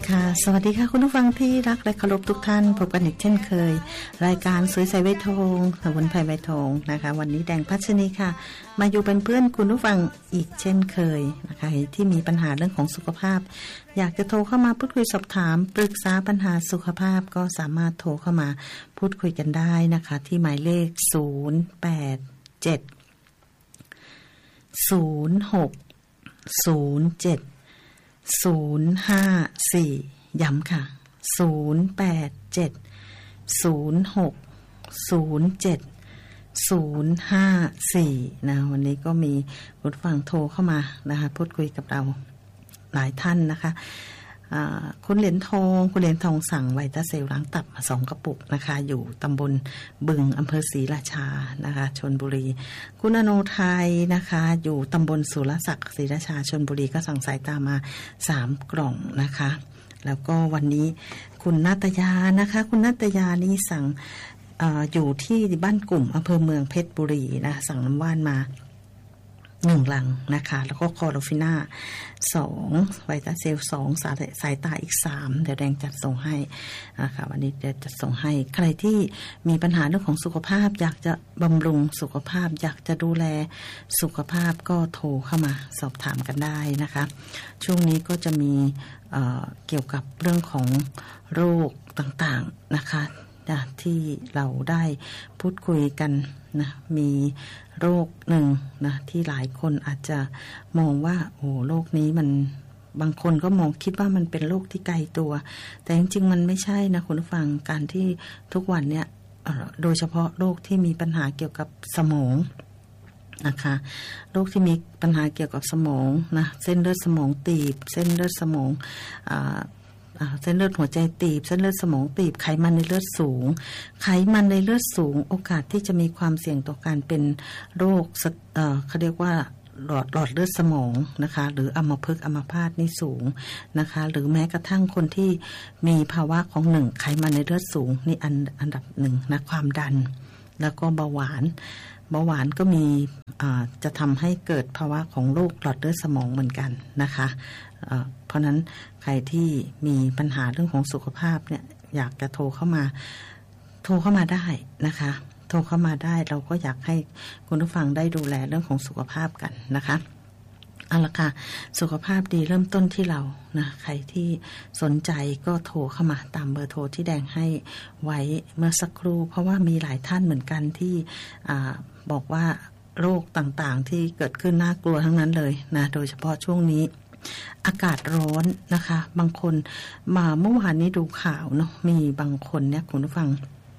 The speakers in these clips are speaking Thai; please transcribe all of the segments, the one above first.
ค่ะสวัสดีค่ะคุณผู้ฟังที่รักและเคารพทุกท่านพบกันอีกเช่นเคยรายการสวยใสใบทองสมุนไพรใบทองนะคะวันนี้แดงพัชนีค่ะมาอยู่เป็นเพื่อนคุณผู้ฟังอีกเช่นเคยนะคะที่มีปัญหาเรื่องของสุขภาพอยากจะโทรเข้ามาพูดคุยสอบถามปรึกษาปัญหาสุขภาพก็สามารถโทรเข้ามาพูดคุยกันได้นะคะที่หมายเลข087 06 07 054ย้ำค่ะ087 06 07 054นะวันนี้ก็มีผู้ฟังโทรเข้ามานะคะพูดคุยกับเราหลายท่านนะคะคุณเหรียญทองสั่งไวต้าเซลล้างตับมา2กระปุกนะคะอยู่ตำบลบึงอำเภอศรีราชานะคะชลบุรีคุณอโนไทยนะคะอยู่ตำบลสุรศักดิ์ศรีราชาชลบุรีก็สั่งสายตามา3กล่องนะคะแล้วก็วันนี้คุณนาตยานะคะคุณนาตยานี่สั่งอยู่ที่บ้านกลุ่มอำเภอเมืองเพชรบุรีนะสั่งน้ำว่านมา1ลังนะคะแล้วก็คอโรฟิน่า2ไวต้าเซล2สายตาอีก3เดี๋ยวแดงจัดส่งให้นะคะวันนี้จะจัดส่งให้ใครที่มีปัญหาเรื่องของสุขภาพอยากจะบำรุงสุขภาพอยากจะดูแลสุขภาพก็โทรเข้ามาสอบถามกันได้นะคะช่วงนี้ก็จะมีเกี่ยวกับเรื่องของโรคต่างๆนะคะที่เราได้พูดคุยกันนะมีโรคหนึ่งนะที่หลายคนอาจจะมองว่าโอ้โรคนี้มันบางคนก็มองคิดว่ามันเป็นโรคที่ไกลตัวแต่จริงๆมันไม่ใช่นะคุณผู้ฟังการที่ทุกวันเนี้ยโดยเฉพาะโรคที่มีปัญหาเกี่ยวกับสมองนะคะโรคที่มีปัญหาเกี่ยวกับสมองนะเส้นเลือดสมองตีบเส้นเลือดสมองเส้นเลือดหัวใจตีบเส้นเลือดสมองตีบไขมันในเลือดสูงไขมันในเลือดสูงโอกาสที่จะมีความเสี่ยงต่อการเป็นโรคเขาเรียกว่าหลอดเลือดสมองนะคะหรืออัมพฤกษ์อัมพาตนี่สูงนะคะหรือแม้กระทั่งคนที่มีภาวะของ1ไขมันในเลือดสูงนี่อันดับ1นะความดันแล้วก็เบาหวานก็มีจะทำให้เกิดภาวะของโรคหลอดเลือดสมองเหมือนกันนะคะเพราะนั้นใครที่มีปัญหาเรื่องของสุขภาพเนี่ยอยากจะโทรเข้ามาได้นะคะโทรเข้ามาได้เราก็อยากให้คุณผู้ฟังได้ดูแลเรื่องของสุขภาพกันนะคะเอาละค่ะสุขภาพดีเริ่มต้นที่เรานะใครที่สนใจก็โทรเข้ามาตามเบอร์โทรที่แดงให้ไว้เมื่อสักครู่เพราะว่ามีหลายท่านเหมือนกันที่บอกว่าโรคต่างๆที่เกิดขึ้นน่ากลัวทั้งนั้นเลยนะโดยเฉพาะช่วงนี้อากาศร้อนนะคะบางคนมาเมื่อวานนี้ดูข่าวเนาะมีบางคนเนี่ยคุณผู้ฟัง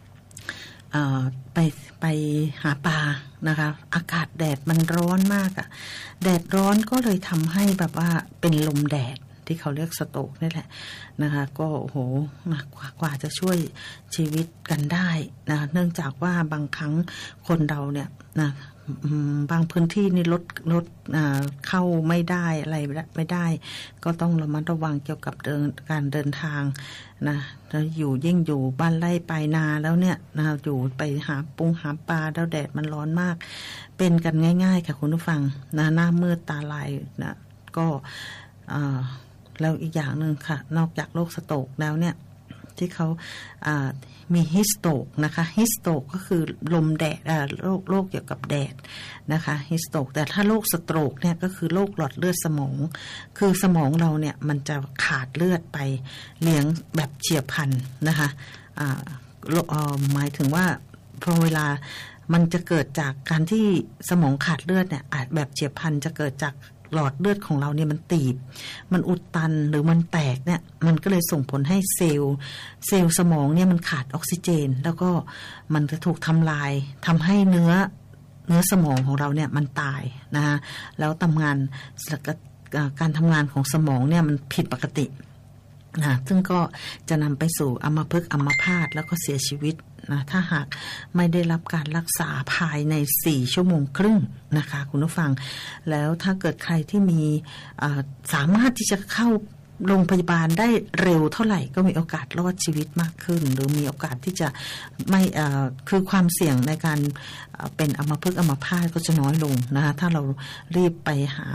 ไปหาปลานะคะอากาศแดดมันร้อนมากอ่ะแดดร้อนก็เลยทำให้แบบว่าเป็นลมแดดที่เขาเรียกสโตรกนี่แหละนะคะก็โอ้โหกว่าจะช่วยชีวิตกันได้นะเนื่องจากว่าบางครั้งคนเราเนี่ยนะบางพื้นที่นี่รถเข้าไม่ได้อะไรไม่ได้ก็ต้องระมัดระวังเกี่ยวกับการเดินทางนะแล้วยิ่งอยู่บ้านไร่ปลายนาแล้วเนี่ยนะอยู่ไปหาปลาแล้วแดดมันร้อนมากเป็นกันง่ายๆค่ะคุณผู้ฟังนะหน้ามืดตาลายนะก็แล้วอีกอย่างนึงค่ะนอกจากโรคสโตรกแล้วเนี่ยที่เขามีฮิสโตรกนะคะฮิสโตรกก็คือลมแดดโรคเกี่ยวกับแดดนะคะฮิสโตรกแต่ถ้าโรคสโตรกเนี่ยก็คือโรคหลอดเลือดสมองคือสมองเราเนี่ยมันจะขาดเลือดไปเลี้ยงแบบเฉียบพลันนะคะหมายถึงว่าพอเวลามันจะเกิดจากการที่สมองขาดเลือดเนี่ยอาจแบบเฉียบพลันจะเกิดจากหลอดเลือดของเราเนี่ยมันตีบมันอุดตันหรือมันแตกเนี่ยมันก็เลยส่งผลให้เซลล์สมองเนี่ยมันขาดออกซิเจนแล้วก็มันจะถูกทำลายทำให้เนื้อสมองของเราเนี่ยมันตายนะคะแล้วการทำงานของสมองเนี่ยมันผิดปกตินะซึ่งก็จะนำไปสู่อัมพฤกษ์อัมพาตแล้วก็เสียชีวิตนะถ้าหากไม่ได้รับการรักษาภายใน4 ชั่วโมงครึ่งนะคะคุณผู้ฟังแล้วถ้าเกิดใครที่มีสามารถที่จะเข้าโรงพยาบาลได้เร็วเท่าไหร่ก็มีโอกาสรอดชีวิตมากขึ้นหรือมีโอกาสที่จะไม่คือความเสี่ยงในการเป็นอัมพฤกษ์อัมพาตก็จะน้อยลงนะคะถ้าเรารีบไปหา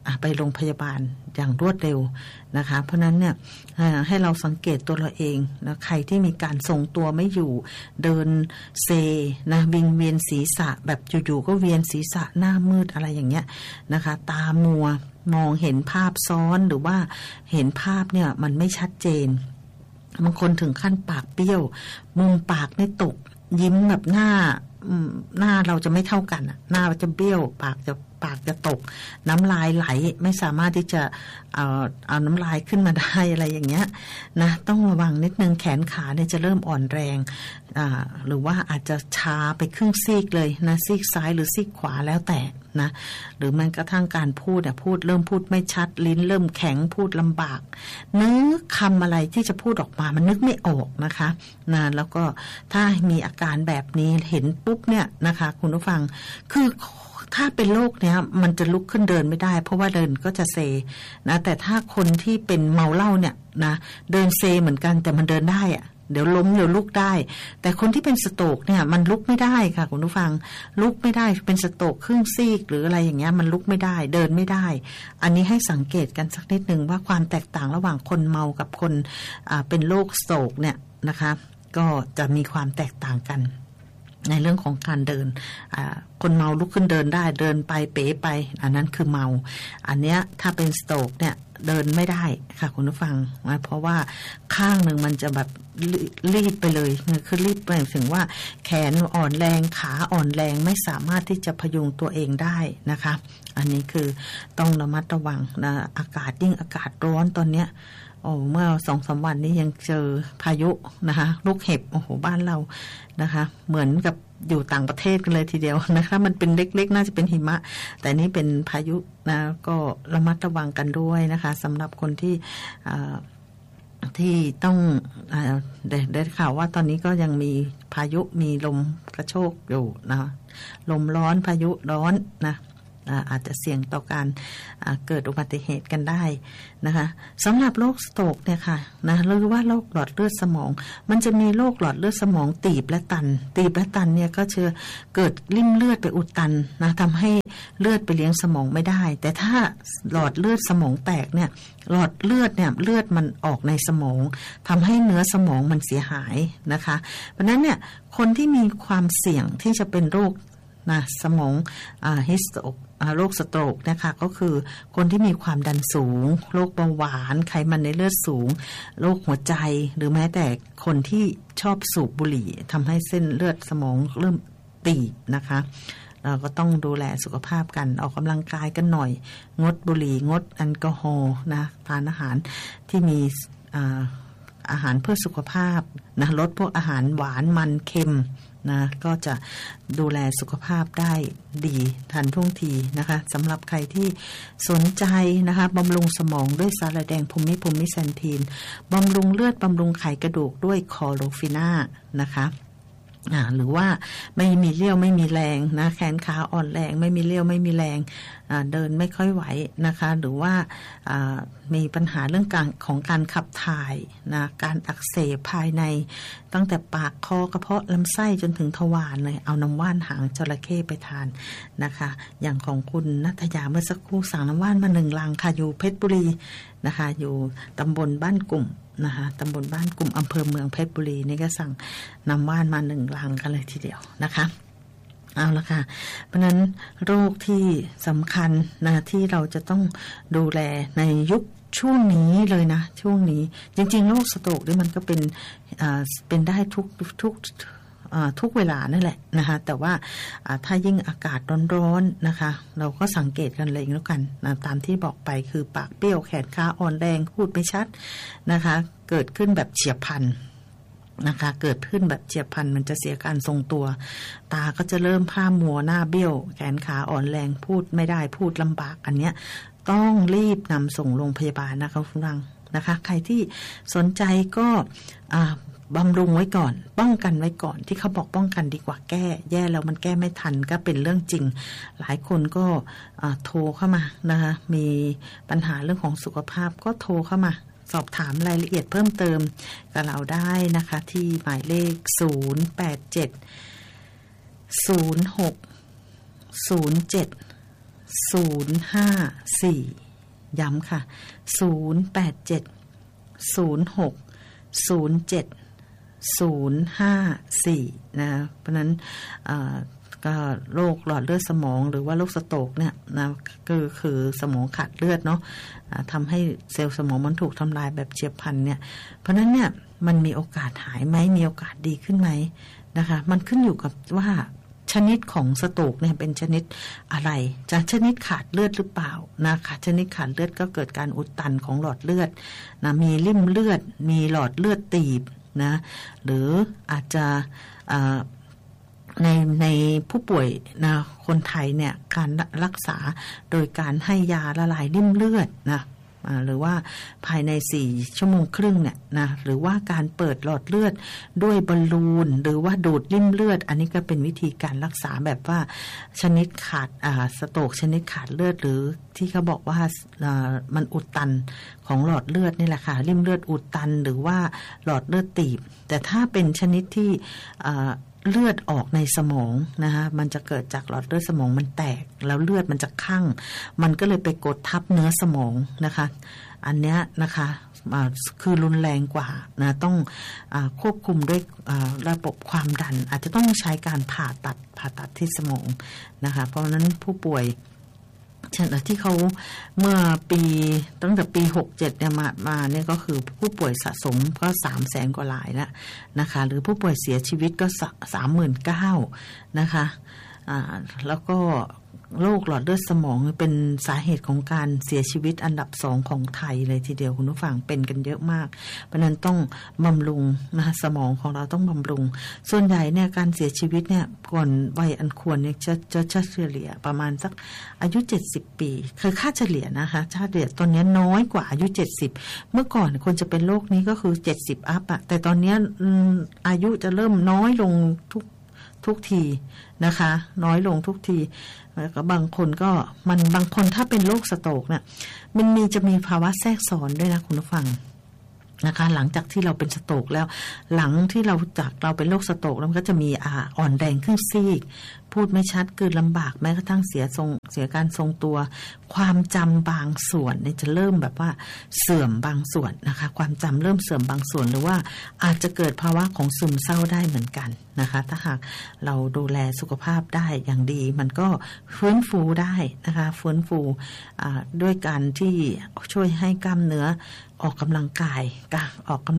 ไปโรงพยาบาลอย่างรวดเร็วนะคะเพราะนั้นเนี่ยให้เราสังเกตตัวเราเองนะใครที่มีการทรงตัวไม่อยู่เดินเซนะวิงเวียนศีรษะแบบอยู่ๆก็เวียนศีรษะหน้ามืดอะไรอย่างเงี้ยนะคะตามัวมองเห็นภาพซ้อนหรือว่าเห็นภาพเนี่ยมันไม่ชัดเจนบางคนถึงขั้นปากเปี้ยวมุมปากไม่ตกยิ้มแบบหน้าเราจะไม่เท่ากันหน้าจะเบี้ยวปากจะตกน้ำลายไหลไม่สามารถที่จะเอาน้ำลายขึ้นมาได้อะไรอย่างเงี้ยนะต้องระวังนิดนึงแขนขาเนี่ยจะเริ่มอ่อนแรงหรือว่าอาจจะชาไปครึ่งซีกเลยนะซีกซ้ายหรือซีกขวาแล้วแต่นะหรือแม้กระทั่งการพูดเริ่มพูดไม่ชัดลิ้นเริ่มแข็งพูดลำบากนึกคำอะไรที่จะพูดออกมามันนึกไม่ออกนะคะนะแล้วก็ถ้ามีอาการแบบนี้เห็นปุ๊บเนี่ยนะคะคุณผู้ฟังคือถ้าเป็นโรคเนี้ยมันจะลุกขึ้นเดินไม่ได้เพราะว่าเดินก็จะเซนะแต่ถ้าคนที่เป็นเมาเหล้าเนี่ยนะเดินเซเหมือนกันแต่มันเดินได้เดี๋ยวล้มเดี๋ยวลุกได้แต่คนที่เป็นสโตรกเนี่ยมันลุกไม่ได้ค่ะคุณผู้ฟังลุกไม่ได้เป็นสโตรกครึ่งซีกหรืออะไรอย่างเงี้ยมันลุกไม่ได้เดินไม่ได้อันนี้ให้สังเกตกันสักนิดนึงว่าความแตกต่างระหว่างคนเมากับคนเป็นโรคสโตรกเนี่ยนะคะก็จะมีความแตกต่างกันในเรื่องของการเดินคนเมาลุกขึ้นเดินได้เดินไปเป๋ไปอันนั้นคือเมาอันเนี้ยถ้าเป็นสโตรกเนี่ยเดินไม่ได้ค่ะคุณผู้ฟังนะเพราะว่าข้างหนึ่งมันจะแบบรีบไปเลยคือรีบไปถึงว่าแขนอ่อนแรงขาอ่อนแรงไม่สามารถที่จะพยุงตัวเองได้นะคะอันนี้คือต้องระมัดระวังนะอากาศยิ่งอากาศร้อนตอนเนี้ยเมื่อ 2-3 วันนี้ยังเจอพายุนะคะลูกเห็บบ้านเรานะคะเหมือนกับอยู่ต่างประเทศกันเลยทีเดียวนะคะมันเป็นเล็กๆน่าจะเป็นหิมะแต่นี่เป็นพายุนะก็ระมัดระวังกันด้วยนะคะสำหรับคนที่ต้องได้ข่าวว่าตอนนี้ก็ยังมีพายุมีลมกระโชกอยู่นะลมร้อนพายุร้อนนะอาจจะเสี่ยงต่อการเกิดอุบัติเหตุกันได้นะคะสำหรับโรคสโตรกเนี่ยค่ะนะหรือว่าโรคหลอดเลือดสมองมันจะมีโรคหลอดเลือดสมองตีบและตันเนี่ยก็จะเกิดริ่มเลือดไปอุดตันนะทำให้เลือดไปเลี้ยงสมองไม่ได้แต่ถ้าหลอดเลือดสมองแตกเนี่ยหลอดเลือดเนี่ยเลือดมันออกในสมองทำให้เนื้อสมองมันเสียหายนะคะเพราะนั้นเนี่ยคนที่มีความเสี่ยงที่จะเป็นโรคนะสมองฮิสโตรกโรคสโตรกนะคะก็คือคนที่มีความดันสูงโรคเบาหวานไขมันในเลือดสูงโรคหัวใจหรือแม้แต่คนที่ชอบสูบบุหรี่ทำให้เส้นเลือดสมองเริ่มตีบนะคะเราก็ต้องดูแลสุขภาพกันออกกำลังกายกันหน่อยงดบุหรี่งดแอลกอฮอล์นะทานอาหารที่มีอาหารเพื่อสุขภาพนะลดพวกอาหารหวานมันเค็มนะก็จะดูแลสุขภาพได้ดีทันท่วงทีนะคะสำหรับใครที่สนใจนะคะบำรุงสมองด้วยสารแดงภูมิแซนทีนบำรุงเลือดบำรุงไขกระดูกด้วยคอโรฟิน่านะคะหรือว่าไม่มีเรี่ยวไม่มีแรงนะแขนขาอ่อนแรงไม่มีเรี่ยวไม่มีแรงเดินไม่ค่อยไหวนะคะหรือว่ามีปัญหาเรื่องของการขับถ่ายนะการอักเสบภายในตั้งแต่ปากคอกระเพาะลำไส้จนถึงทวารเลยเอาน้ำว่านหางจระเข้ไปทานนะคะอย่างของคุณณัฐยาเมื่อสักครู่สั่งน้ำว่านมา1 ลังค่ะอยู่เพชรบุรีนะคะอยู่ตำบลบ้านกลุ่มนะคะตำบลบ้านกลุ่มอำเภอเมืองเพชรบุรีนี่ก็สั่งน้ำว่านมา1 ลังกันเลยทีเดียวนะคะเอาละค่ะเพราะนั้นโรคที่สำคัญนะที่เราจะต้องดูแลในยุคช่วงนี้เลยนะช่วงนี้จริงๆโรคสโตรกนี่มันก็เป็นได้ทุกเวลานั่นแหละนะคะแต่ว่าถ้ายิ่งอากาศร้อนๆนะคะเราก็สังเกตกันเลยแล้วกันนะตามที่บอกไปคือปากเปรี้ยวแขนขาอ่อนแรงพูดไม่ชัดนะคะเกิดขึ้นแบบเฉียบพลันนะคะเกิดขึ้นแบบเฉียบพลันมันจะเสียการทรงตัวตาก็จะเริ่มพร่ามัวหน้าเบี้ยวแขนขาอ่อนแรงพูดไม่ได้พูดลำบากอันเนี้ยต้องรีบนำส่งโรงพยาบาลนะคะคุณฟังนะคะใครที่สนใจก็บำรุงไว้ก่อนป้องกันไว้ก่อนที่เขาบอกป้องกันดีกว่าแก้แย่แล้วมันแก้ไม่ทันก็เป็นเรื่องจริงหลายคนก็โทรเข้ามานะคะมีปัญหาเรื่องของสุขภาพก็โทรเข้ามาสอบถามรายละเอียดเพิ่มเติมกับเราได้นะคะที่หมายเลข087 06 07 087-087-054ย้ำค่ะ087-070-7-054นะเพราะนั้นก็โรคหลอดเลือดสมองหรือว่าโรคสโตรกเนี่ยนะก็คือสมองขาดเลือดเนาะทำให้เซลล์สมองมันถูกทำลายแบบเฉียบพลันเนี่ยเพราะนั้นเนี่ยมันมีโอกาสหายไหมมีโอกาสดีขึ้นไหมนะคะมันขึ้นอยู่กับว่าชนิดของสโตรกเนี่ยเป็นชนิดอะไรจะชนิดขาดเลือดหรือเปล่านะคะชนิดขาดเลือดก็เกิดการอุดตันของหลอดเลือดนะมีริ่มเลือดมีหลอดเลือดตีบนะหรืออาจจะในผู้ป่วยนะคนไทยเนี่ยการรักษาโดยการให้ยาละลายริ่มเลือดนะหรือว่าภายใน4 ชั่วโมงครึ่งเนี่ยนะหรือว่าการเปิดหลอดเลือดด้วยบอลลูนหรือว่าดูดริ่มเลือดอันนี้ก็เป็นวิธีการรักษาแบบว่าชนิดขาดสโตรกชนิดขาดเลือดหรือที่เขาบอกว่ามันอุดตันของหลอดเลือดนี่แหละค่ะริ่มเลือดอุดตันหรือว่าหลอดเลือดตีบแต่ถ้าเป็นชนิดที่เลือดออกในสมองนะคะมันจะเกิดจากหลอดเลือดสมองมันแตกแล้วเลือดมันจะคั่งมันก็เลยไปกดทับเนื้อสมองนะคะอันเนี้ยนะคะคือรุนแรงกว่านะต้องควบคุมด้วยระบบความดันอาจจะต้องใช้การผ่าตัดที่สมองนะคะเพราะฉะนั้นผู้ป่วยที่เขาเมื่อตั้งแต่ปี67เนี่ยมาเนี่ยก็คือผู้ป่วยสะสมก็ 300,000 กว่า รายแล้วนะคะหรือผู้ป่วยเสียชีวิตก็ 39,000 นะคะแล้วก็โรคหลอดเลือดสมองเป็นสาเหตุของการเสียชีวิตอันดับ2ของไทยเลยทีเดียวคุณผู้ฟังเป็นกันเยอะมากเพราะนั้นต้องบำรุงนะสมองของเราต้องบำรุงส่วนใหญ่เนี่ยการเสียชีวิตเนี่ยก่อนวัยอันควรเนี่ยจะเฉลี่ยประมาณสักอายุ70 ปีคือค่าเฉลี่ยนะคะค่าเฉลี่ยตอนนี้น้อยกว่าอายุ70เมื่อก่อนคนจะเป็นโรคนี้ก็คือ70อัพอะแต่ตอนนี้อายุจะเริ่มน้อยลงทุกทีนะคะน้อยลงทุกทีแล้วก็บางคนก็บางคนถ้าเป็นโรคสโตรกเนี่ยมันจะมีภาวะแทรกซ้อนด้วยนะคุณผู้ฟังนะคะหลังจากที่เราเป็นสโตรกแล้วหลังที่เราเป็นโรคสโตรกแล้วมันก็จะมีอ่อนแรงครึ่งซีกพูดไม่ชัดคือลำบากแม้กระทั่งเสียการทรงตัวความจำบางส่วนเนี่ยจะเริ่มแบบว่าเสื่อมบางส่วนนะคะความจำเริ่มเสื่อมบางส่วนหรือว่าอาจจะเกิดภาวะของซึมเศร้าได้เหมือนกันนะคะถ้าหากเราดูแลสุขภาพได้อย่างดีมันก็ฟื้นฟูได้นะคะฟื้นฟูด้วยการที่ช่วยให้กล้ามเนื้อออกกำลังกาย